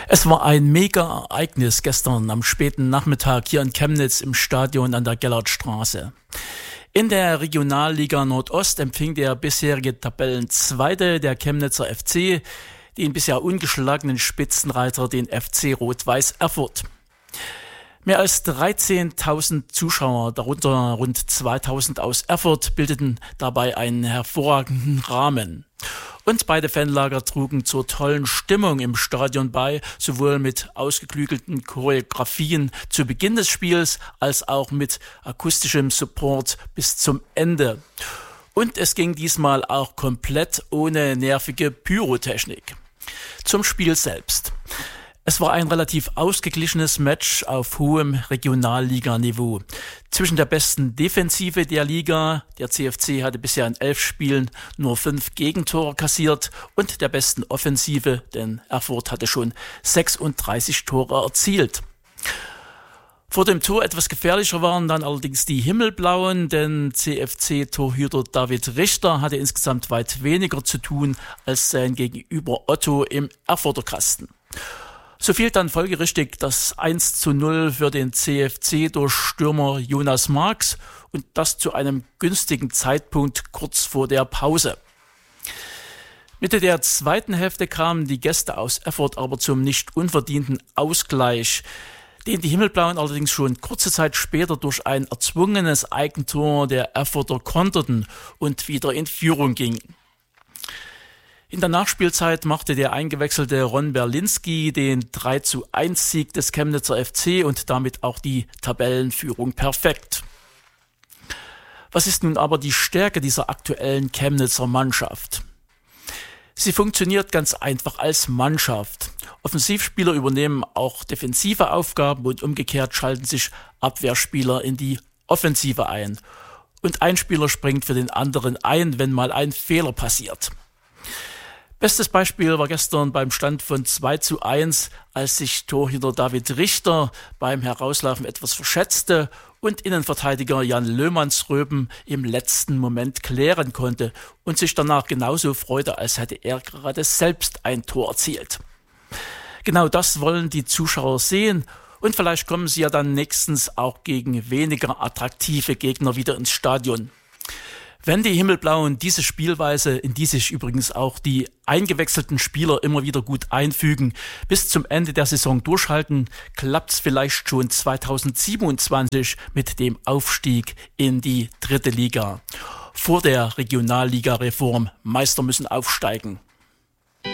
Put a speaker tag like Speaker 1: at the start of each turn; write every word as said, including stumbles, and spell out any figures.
Speaker 1: Es war ein Mega-Ereignis gestern am späten Nachmittag hier in Chemnitz im Stadion an der Gellertstraße. In der Regionalliga Nordost empfing der bisherige Tabellenzweite, der Chemnitzer F C, den bisher ungeschlagenen Spitzenreiter, den F C Rot-Weiß Erfurt. Mehr als dreizehntausend Zuschauer, darunter rund zweitausend aus Erfurt, bildeten dabei einen hervorragenden Rahmen. Und beide Fanlager trugen zur tollen Stimmung im Stadion bei, sowohl mit ausgeklügelten Choreografien zu Beginn des Spiels, als auch mit akustischem Support bis zum Ende. Und es ging diesmal auch komplett ohne nervige Pyrotechnik. Zum Spiel selbst. Es war ein relativ ausgeglichenes Match auf hohem Regionalliganiveau. Zwischen der besten Defensive der Liga, der C F C hatte bisher in elf Spielen nur fünf Gegentore kassiert, und der besten Offensive, denn Erfurt hatte schon sechsunddreißig Tore erzielt. Vor dem Tor etwas gefährlicher waren dann allerdings die Himmelblauen, denn C F C-Torhüter David Richter hatte insgesamt weit weniger zu tun als sein Gegenüber Otto im Erfurter Kasten. So fiel dann folgerichtig das eins zu null für den C F C durch Stürmer Jonas Marx, und das zu einem günstigen Zeitpunkt kurz vor der Pause. Mitte der zweiten Hälfte kamen die Gäste aus Erfurt aber zum nicht unverdienten Ausgleich, den die Himmelblauen allerdings schon kurze Zeit später durch ein erzwungenes Eigentor der Erfurter konterten und wieder in Führung gingen. In der Nachspielzeit machte der eingewechselte Ron Berlinski den drei zu eins Sieg des Chemnitzer F C und damit auch die Tabellenführung perfekt. Was ist nun aber die Stärke dieser aktuellen Chemnitzer Mannschaft? Sie funktioniert ganz einfach als Mannschaft. Offensivspieler übernehmen auch defensive Aufgaben und umgekehrt schalten sich Abwehrspieler in die Offensive ein. Und ein Spieler springt für den anderen ein, wenn mal ein Fehler passiert. Bestes Beispiel war gestern beim Stand von zwei zu eins, als sich Torhüter David Richter beim Herauslaufen etwas verschätzte und Innenverteidiger Jan Löhmannsröben im letzten Moment klären konnte und sich danach genauso freute, als hätte er gerade selbst ein Tor erzielt. Genau das wollen die Zuschauer sehen, und vielleicht kommen sie ja dann nächstens auch gegen weniger attraktive Gegner wieder ins Stadion. Wenn die Himmelblauen diese Spielweise, in die sich übrigens auch die eingewechselten Spieler immer wieder gut einfügen, bis zum Ende der Saison durchhalten, klappt's vielleicht schon zweitausendsiebenundzwanzig mit dem Aufstieg in die dritte Liga. Vor der Regionalliga-Reform. Meister müssen aufsteigen.